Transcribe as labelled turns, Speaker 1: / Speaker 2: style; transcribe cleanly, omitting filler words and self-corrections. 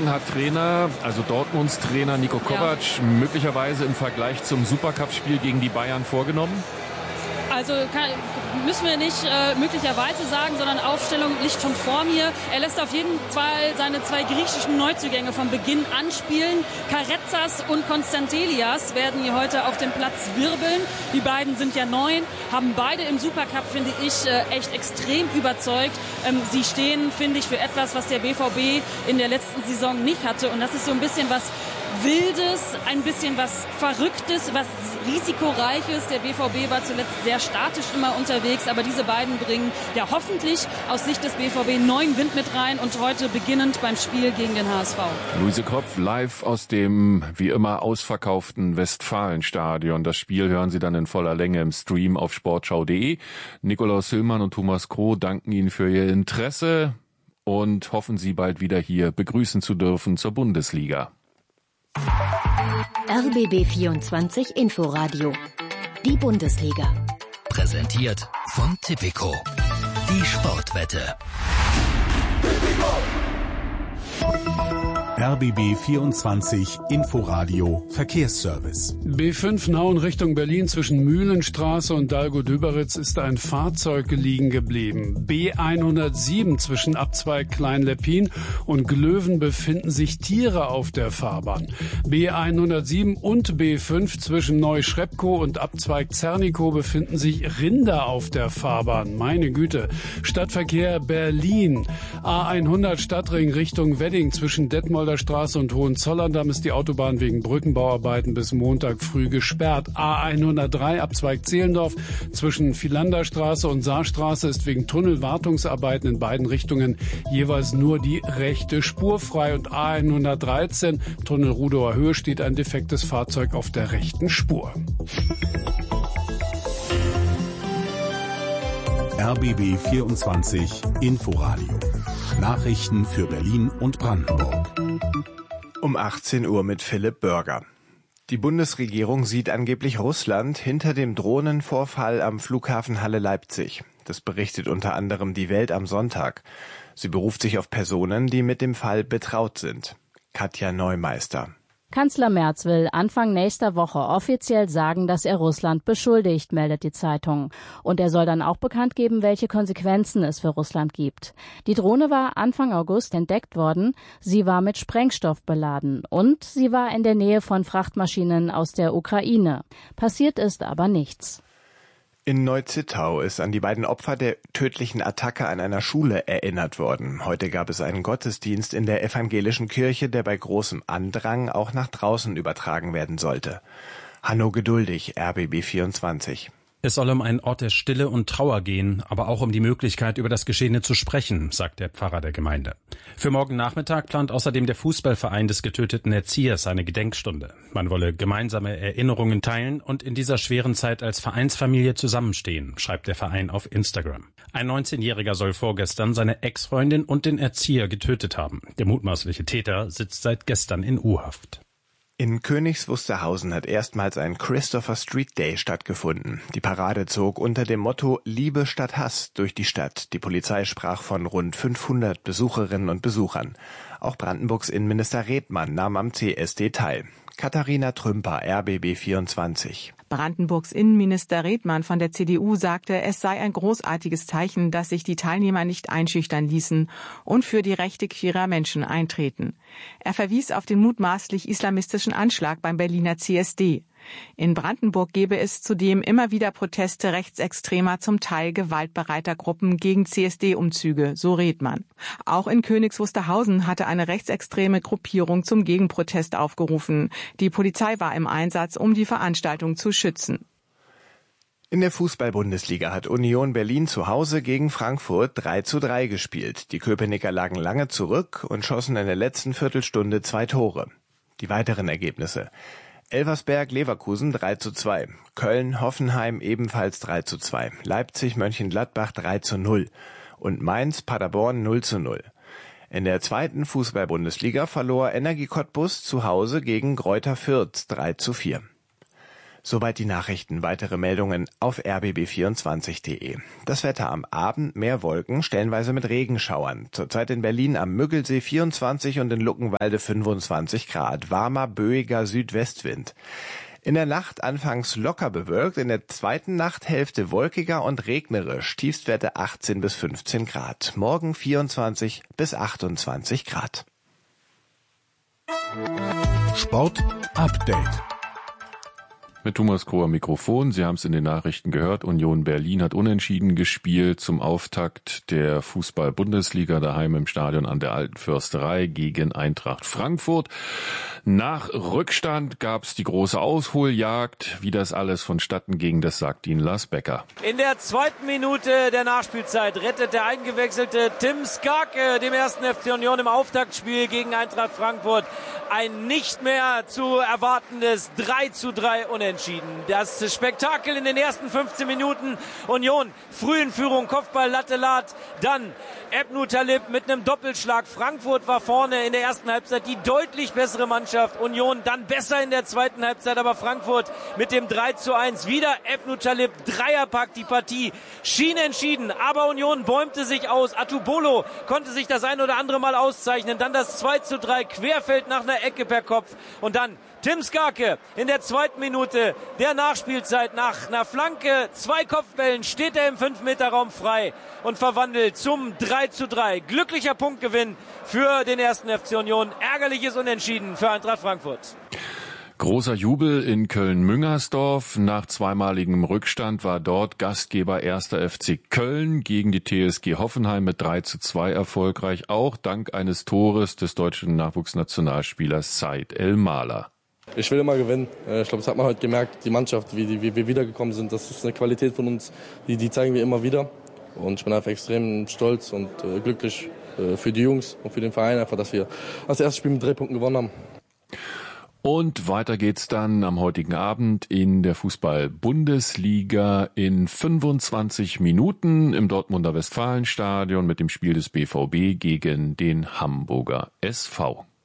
Speaker 1: Gedanken hat Trainer, also Dortmunds Trainer Niko Kovac, möglicherweise im Vergleich zum Supercup-Spiel gegen die Bayern vorgenommen?
Speaker 2: Also müssen wir nicht möglicherweise sagen, sondern Aufstellung liegt schon vor mir. Er lässt auf jeden Fall seine 2 griechischen Neuzugänge von Beginn an spielen. Karetzas und Konstantelias werden hier heute auf dem Platz wirbeln. Die beiden sind ja neu, haben beide im Supercup, finde ich, echt extrem überzeugt. Sie stehen, finde ich, für etwas, was der BVB in der letzten Saison nicht hatte. Und das ist so ein bisschen was Wildes, ein bisschen was Verrücktes, was Risikoreiches. Der BVB war zuletzt sehr statisch immer unterwegs, aber diese beiden bringen ja hoffentlich aus Sicht des BVB neuen Wind mit rein und heute beginnend beim Spiel gegen den HSV.
Speaker 1: Luise Kropf live aus dem wie immer ausverkauften Westfalenstadion. Das Spiel hören Sie dann in voller Länge im Stream auf sportschau.de. Nikolaus Hillmann und Thomas Kroh danken Ihnen für Ihr Interesse und hoffen, Sie bald wieder hier begrüßen zu dürfen zur Bundesliga.
Speaker 3: RBB 24 Inforadio. Die Bundesliga.
Speaker 4: Präsentiert von Tipico. Die Sportwette.
Speaker 5: RBB 24 Inforadio Verkehrsservice.
Speaker 6: B5 Nauen Richtung Berlin zwischen Mühlenstraße und Dalgo-Döberitz ist ein Fahrzeug liegen geblieben. B107 zwischen Abzweig Klein-Leppin und Glöwen befinden sich Tiere auf der Fahrbahn. B107 und B5 zwischen Neuschrepkow und Abzweig Zernikow befinden sich Rinder auf der Fahrbahn. Meine Güte. Stadtverkehr Berlin. A100 Stadtring Richtung Wedding zwischen Detmolder Straße und Hohenzollern-Damm ist die Autobahn wegen Brückenbauarbeiten bis Montag früh gesperrt. A103 Abzweig Zehlendorf zwischen Philanderstraße und Saarstraße ist wegen Tunnelwartungsarbeiten in beiden Richtungen jeweils nur die rechte Spur frei. Und A113 Tunnel Rudower Höhe steht ein defektes Fahrzeug auf der rechten Spur.
Speaker 5: RBB 24 Inforadio. Nachrichten für Berlin und Brandenburg.
Speaker 7: Um 18 Uhr mit Philipp Börger. Die Bundesregierung sieht angeblich Russland hinter dem Drohnenvorfall am Flughafen Halle-Leipzig. Das berichtet unter anderem die Welt am Sonntag. Sie beruft sich auf Personen, die mit dem Fall betraut sind. Katja Neumeister.
Speaker 8: Kanzler Merz will Anfang nächster Woche offiziell sagen, dass er Russland beschuldigt, meldet die Zeitung. Und er soll dann auch bekannt geben, welche Konsequenzen es für Russland gibt. Die Drohne war Anfang August entdeckt worden. Sie war mit Sprengstoff beladen und sie war in der Nähe von Frachtmaschinen aus der Ukraine. Passiert ist aber nichts.
Speaker 7: In Neuzittau ist an die beiden Opfer der tödlichen Attacke an einer Schule erinnert worden. Heute gab es einen Gottesdienst in der evangelischen Kirche, der bei großem Andrang auch nach draußen übertragen werden sollte. Hanno Geduldig, RBB 24.
Speaker 9: Es soll um einen Ort der Stille und Trauer gehen, aber auch um die Möglichkeit, über das Geschehene zu sprechen, sagt der Pfarrer der Gemeinde. Für morgen Nachmittag plant außerdem der Fußballverein des getöteten Erziehers eine Gedenkstunde. Man wolle gemeinsame Erinnerungen teilen und in dieser schweren Zeit als Vereinsfamilie zusammenstehen, schreibt der Verein auf Instagram. Ein 19-Jähriger soll vorgestern seine Ex-Freundin und den Erzieher getötet haben. Der mutmaßliche Täter sitzt seit gestern in U-Haft.
Speaker 7: In Königs Wusterhausen hat erstmals ein Christopher Street Day stattgefunden. Die Parade zog unter dem Motto Liebe statt Hass durch die Stadt. Die Polizei sprach von rund 500 Besucherinnen und Besuchern. Auch Brandenburgs Innenminister Redmann nahm am CSD teil. Katharina Trümper, RBB 24.
Speaker 10: Brandenburgs Innenminister Redmann von der CDU sagte, es sei ein großartiges Zeichen, dass sich die Teilnehmer nicht einschüchtern ließen und für die Rechte queerer Menschen eintreten. Er verwies auf den mutmaßlich islamistischen Anschlag beim Berliner CSD. In Brandenburg gebe es zudem immer wieder Proteste rechtsextremer, zum Teil gewaltbereiter Gruppen gegen CSD-Umzüge, so Redmann. Auch in Königs Wusterhausen hatte eine rechtsextreme Gruppierung zum Gegenprotest aufgerufen. Die Polizei war im Einsatz, um die Veranstaltung zu schützen.
Speaker 7: In der Fußball-Bundesliga hat Union Berlin zu Hause gegen Frankfurt 3:3 gespielt. Die Köpenicker lagen lange zurück und schossen in der letzten Viertelstunde 2 Tore. Die weiteren Ergebnisse: Elversberg-Leverkusen 3:2, Köln-Hoffenheim ebenfalls 3:2, Leipzig-Mönchengladbach 3:0 und Mainz-Paderborn 0:0. In der zweiten Fußball-Bundesliga verlor Energie Cottbus zu Hause gegen Greuther Fürth 3:4. Soweit die Nachrichten. Weitere Meldungen auf rbb24.de. Das Wetter am Abend: mehr Wolken, stellenweise mit Regenschauern. Zurzeit in Berlin am Müggelsee 24 und in Luckenwalde 25 Grad. Warmer, böiger Südwestwind. In der Nacht anfangs locker bewölkt, in der zweiten Nachthälfte wolkiger und regnerisch. Tiefstwerte 18 bis 15 Grad. Morgen 24 bis 28 Grad.
Speaker 5: Sport Update.
Speaker 1: Mit Thomas Kroh am Mikrofon. Sie haben es in den Nachrichten gehört. Union Berlin hat unentschieden gespielt zum Auftakt der Fußball-Bundesliga daheim im Stadion an der Alten Försterei gegen Eintracht Frankfurt. Nach Rückstand gab es die große Ausholjagd. Wie das alles vonstatten ging, das sagt Ihnen Lars Becker.
Speaker 11: In der zweiten Minute der Nachspielzeit rettet der eingewechselte Tim Skarke dem ersten FC Union im Auftaktspiel gegen Eintracht Frankfurt ein nicht mehr zu erwartendes 3:3 Unentschieden. Das Spektakel in den ersten 15 Minuten. Union früh in Führung, Kopfball, Latte, Lat. Dann Ebnu Talib mit einem Doppelschlag. Frankfurt war vorne in der ersten Halbzeit die deutlich bessere Mannschaft. Union dann besser in der zweiten Halbzeit, aber Frankfurt mit dem 3:1. Wieder Ebnu Talib, Dreierpack. Die Partie schien entschieden, aber Union bäumte sich aus. Atubolo konnte sich das ein oder andere Mal auszeichnen. Dann das 2:3, Querfeld nach einer Ecke per Kopf. Und dann Tim Skarke in der zweiten Minute der Nachspielzeit nach einer Flanke, 2 Kopfbällen steht er im 5-Meter-Raum frei und verwandelt zum 3:3. Glücklicher Punktgewinn für den ersten FC Union. Ärgerliches Unentschieden für Eintracht Frankfurt.
Speaker 1: Großer Jubel in Köln-Müngersdorf. Nach zweimaligem Rückstand war dort Gastgeber 1. FC Köln gegen die TSG Hoffenheim mit 3:2 erfolgreich, auch dank eines Tores des deutschen Nachwuchsnationalspielers Said El-Mala.
Speaker 12: Ich will immer gewinnen. Ich glaube, das hat man heute gemerkt, die Mannschaft, wie wir wiedergekommen sind. Das ist eine Qualität von uns, die zeigen wir immer wieder. Und ich bin einfach extrem stolz und glücklich für die Jungs und für den Verein, einfach, dass wir das erste Spiel mit 3 Punkten gewonnen haben.
Speaker 1: Und weiter geht's dann am heutigen Abend in der Fußball-Bundesliga in 25 Minuten im Dortmunder Westfalenstadion mit dem Spiel des BVB gegen den Hamburger SV.